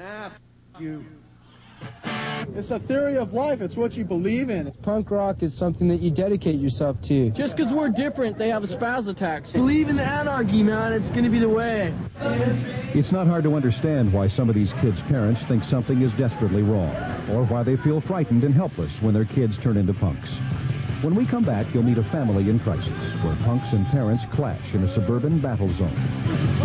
You. It's a theory of life. It's what you believe in. Punk rock is something that you dedicate yourself to. Just because we're different, they have a spaz attack. Believe in the anarchy, man. It's going to be the way. It's not hard to understand why some of these kids' parents think something is desperately wrong, or why they feel frightened and helpless when their kids turn into punks. When we come back, you'll meet a family in crisis, where punks and parents clash in a suburban battle zone.